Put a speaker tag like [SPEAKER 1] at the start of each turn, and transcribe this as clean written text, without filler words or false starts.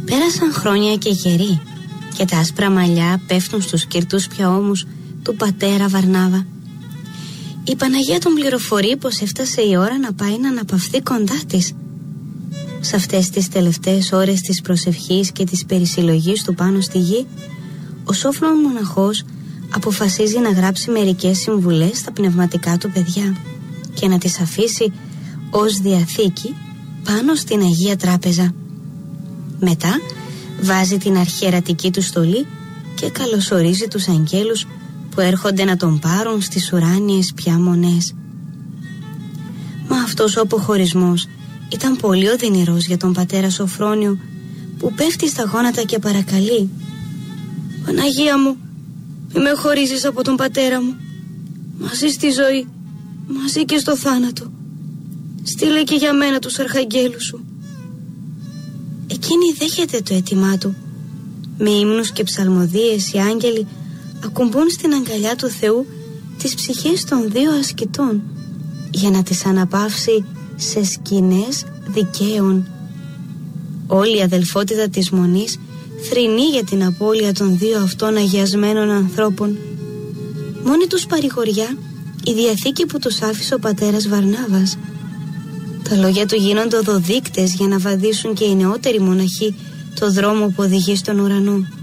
[SPEAKER 1] Πέρασαν χρόνια και καιροί και τα άσπρα μαλλιά πέφτουν στους κυρτούς πια ώμους του πατέρα Βαρνάβα. Η Παναγία τον πληροφορεί πως έφτασε η ώρα να πάει να αναπαυθεί κοντά της. Σε αυτές τις τελευταίες ώρες της προσευχής και της περισυλλογής του πάνω στη γη, ο Σόφρον μοναχός αποφασίζει να γράψει μερικές συμβουλές στα πνευματικά του παιδιά και να τις αφήσει ως διαθήκη πάνω στην Αγία Τράπεζα. Μετά βάζει την αρχιερατική του στολή και καλωσορίζει τους αγγέλους που έρχονται να τον πάρουν στις ουράνιες πια μονές. Μα αυτός ο αποχωρισμός ήταν πολύ οδυνηρός για τον πατέρα Σοφρόνιο, που πέφτει στα γόνατα και παρακαλεί: «Παναγία μου, μη με χωρίζεις από τον πατέρα μου, μαζί στη ζωή, μαζί και στο θάνατο. Στείλε και για μένα τους αρχαγγέλους σου». Εκείνη δέχεται το αίτημά του. Με ύμνους και ψαλμοδίες οι άγγελοι ακουμπούν στην αγκαλιά του Θεού τις ψυχές των δύο ασκητών για να τις αναπαύσει σε σκηνές δικαίων. Όλη η αδελφότητα της Μονής θρηνεί για την απώλεια των δύο αυτών αγιασμένων ανθρώπων. Μόνη τους παρηγοριά η διαθήκη που τους άφησε ο πατέρας Βαρνάβας. Τα λόγια του γίνονται οδοδείκτες για να βαδίσουν και οι νεότεροι μοναχοί το δρόμο που οδηγεί στον ουρανό.